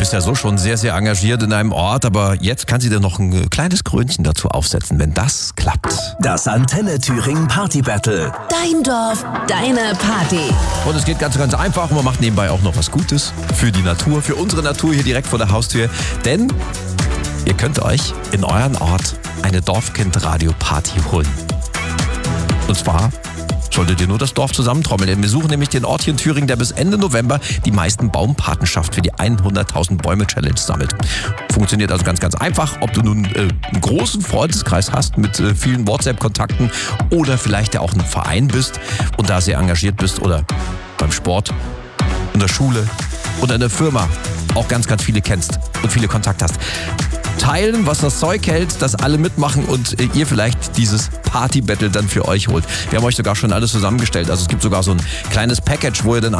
bist ja so schon sehr, sehr engagiert in einem Ort, aber jetzt kann sie dir noch ein kleines Krönchen dazu aufsetzen, wenn das klappt. Das Antenne Thüringen Party Battle. Dein Dorf, deine Party. Und es geht ganz, ganz einfach und man macht nebenbei auch noch was Gutes für die Natur, für unsere Natur hier direkt vor der Haustür. Denn ihr könnt euch in euren Ort eine Dorfkind-Radio-Party holen. Und zwar solltet ihr nur das Dorf zusammentrommeln. Denn wir suchen nämlich den Ort hier in Thüringen, der bis Ende November die meisten Baumpatenschaft für die 100.000 Bäume-Challenge sammelt. Funktioniert also ganz, ganz einfach. Ob du nun einen großen Freundeskreis hast mit vielen WhatsApp-Kontakten oder vielleicht ja auch ein Verein bist und da sehr engagiert bist oder beim Sport, in der Schule oder in der Firma auch ganz, ganz viele kennst und viele Kontakte hast. Teilen, was das Zeug hält, dass alle mitmachen und ihr vielleicht dieses Party-Battle dann für euch holt. Wir haben euch sogar schon alles zusammengestellt. Also es gibt sogar so ein kleines Package, wo ihr dann